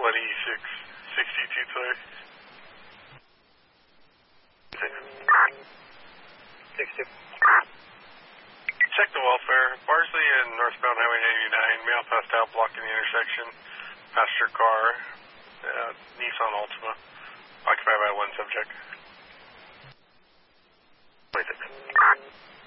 1E662 clear. 62. Check the welfare. Barsley and northbound Highway 99, male passed out blocking the intersection. Passenger car, Nissan Altima, occupied by one subject. 26.